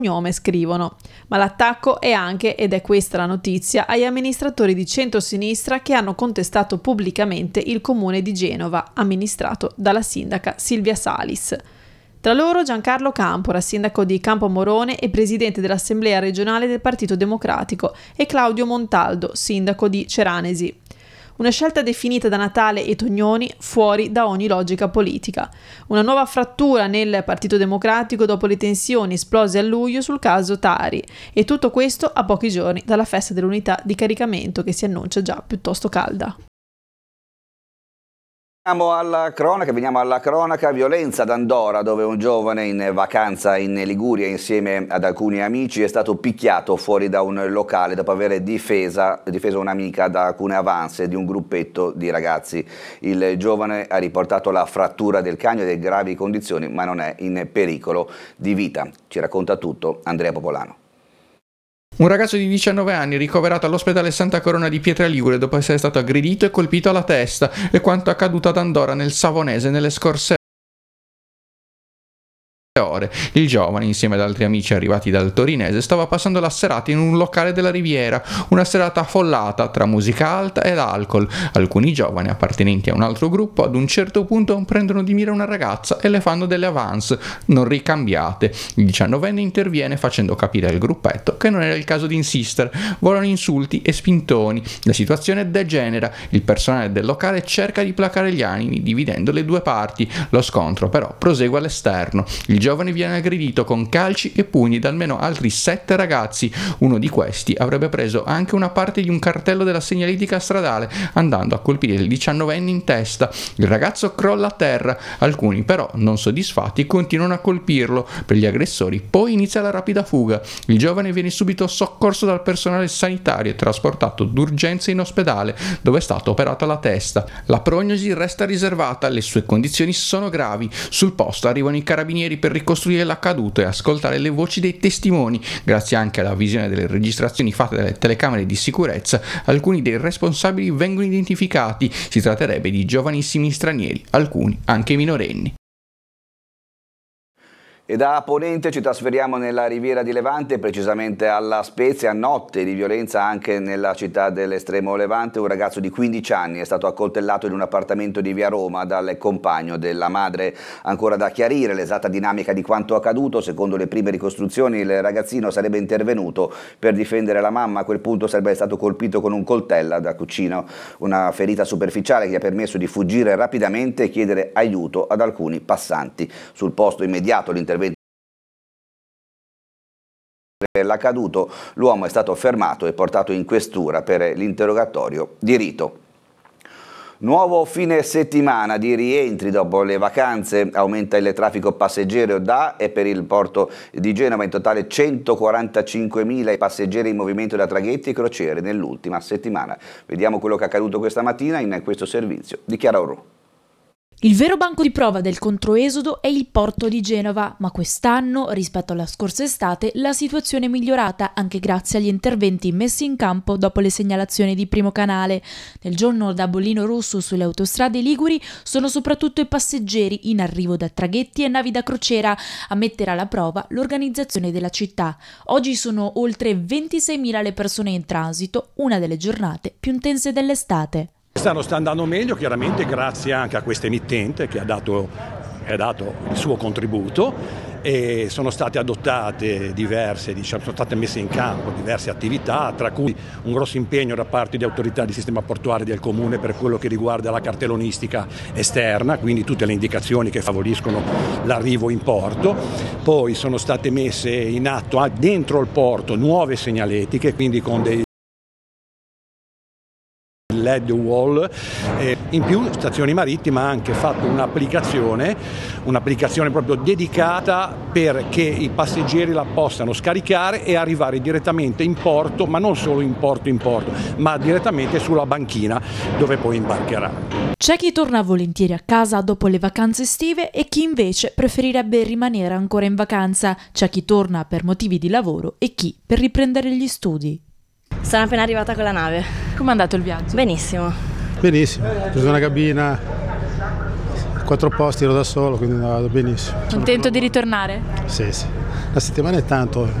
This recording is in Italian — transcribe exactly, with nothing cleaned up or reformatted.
cognome, scrivono. Ma l'attacco è anche, ed è questa la notizia, agli amministratori di centrosinistra che hanno contestato pubblicamente il comune di Genova, amministrato dalla sindaca Silvia Salis. Tra loro Giancarlo Campora, sindaco di Campomorone e presidente dell'Assemblea regionale del Partito Democratico, e Claudio Montaldo, sindaco di Ceranesi. Una scelta definita da Natale e Tognoni fuori da ogni logica politica. Una nuova frattura nel Partito Democratico dopo le tensioni esplose a luglio sul caso Tari. E tutto questo a pochi giorni dalla festa dell'unità di caricamento che si annuncia già piuttosto calda. Veniamo alla cronaca, veniamo alla cronaca, violenza ad Andora, dove un giovane in vacanza in Liguria insieme ad alcuni amici è stato picchiato fuori da un locale dopo aver difesa, difeso un'amica da alcune avance di un gruppetto di ragazzi. Il giovane ha riportato la frattura del cranio e delle gravi condizioni, ma non è in pericolo di vita. Ci racconta tutto Andrea Popolano. Un ragazzo di diciannove anni ricoverato all'ospedale Santa Corona di Pietra Ligure dopo essere stato aggredito e colpito alla testa, è quanto accaduto ad Andora nel Savonese nelle scorse ore. Il giovane, insieme ad altri amici arrivati dal torinese, stava passando la serata in un locale della Riviera, una serata affollata tra musica alta ed alcol. Alcuni giovani appartenenti a un altro gruppo ad un certo punto prendono di mira una ragazza e le fanno delle avance non ricambiate. Il diciannovenne interviene facendo capire al gruppetto che non era il caso di insistere. Volano insulti e spintoni. La situazione degenera. Il personale del locale cerca di placare gli animi dividendo le due parti. Lo scontro però prosegue all'esterno. Il Il giovane viene aggredito con calci e pugni da almeno altri sette ragazzi. Uno di questi avrebbe preso anche una parte di un cartello della segnaletica stradale, andando a colpire il diciannovenne in testa. Il ragazzo crolla a terra, alcuni però, non soddisfatti, continuano a colpirlo. Per gli aggressori poi inizia la rapida fuga. Il giovane viene subito soccorso dal personale sanitario e trasportato d'urgenza in ospedale, dove è stata operata la testa. La prognosi resta riservata, le sue condizioni sono gravi. Sul posto arrivano i carabinieri per ricostruire l'accaduto e ascoltare le voci dei testimoni. Grazie anche alla visione delle registrazioni fatte dalle telecamere di sicurezza, alcuni dei responsabili vengono identificati. Si tratterebbe di giovanissimi stranieri, alcuni anche minorenni. E da Ponente ci trasferiamo nella Riviera di Levante, precisamente alla Spezia. Notte di violenza anche nella città dell'estremo Levante. Un ragazzo di quindici anni è stato accoltellato in un appartamento di via Roma dal compagno della madre. Ancora da chiarire l'esatta dinamica di quanto accaduto. Secondo le prime ricostruzioni il ragazzino sarebbe intervenuto per difendere la mamma. A quel punto sarebbe stato colpito con un coltello da cucina, una ferita superficiale che gli ha permesso di fuggire rapidamente e chiedere aiuto ad alcuni passanti. Sul posto immediato l'intervento l'accaduto, l'uomo è stato fermato e portato in questura per l'interrogatorio di rito. Nuovo fine settimana di rientri dopo le vacanze, aumenta il traffico passeggero da e per il porto di Genova, in totale centoquarantacinquemila passeggeri in movimento da traghetti e crociere nell'ultima settimana. Vediamo quello che è accaduto questa mattina in questo servizio di Chiara Orru. Il vero banco di prova del controesodo è il porto di Genova, ma quest'anno, rispetto alla scorsa estate, la situazione è migliorata anche grazie agli interventi messi in campo dopo le segnalazioni di Primo Canale. Nel giorno da bollino rosso sulle autostrade liguri sono soprattutto i passeggeri in arrivo da traghetti e navi da crociera a mettere alla prova l'organizzazione della città. Oggi sono oltre ventiseimila le persone in transito, una delle giornate più intense dell'estate. Quest'anno sta andando meglio, chiaramente grazie anche a questa emittente che ha dato, ha dato il suo contributo, e sono state adottate diverse, diciamo, sono state messe in campo diverse attività, tra cui un grosso impegno da parte di autorità di sistema portuale del comune per quello che riguarda la cartellonistica esterna, quindi tutte le indicazioni che favoriscono l'arrivo in porto. Poi sono state messe in atto dentro il porto nuove segnaletiche, quindi con dei L E D wall, eh, in più Stazioni Marittime ha anche fatto un'applicazione, un'applicazione proprio dedicata perché i passeggeri la possano scaricare e arrivare direttamente in porto, ma non solo in porto in porto, ma direttamente sulla banchina dove poi imbarcherà. C'è chi torna volentieri a casa dopo le vacanze estive e chi invece preferirebbe rimanere ancora in vacanza. C'è chi torna per motivi di lavoro e chi per riprendere gli studi. Sono appena arrivata con la nave. Com'è andato il viaggio? Benissimo. Benissimo, ho preso una cabina quattro posti ero da solo, quindi vado benissimo. Contento di ritornare? Sì, sì. La settimana è tanto,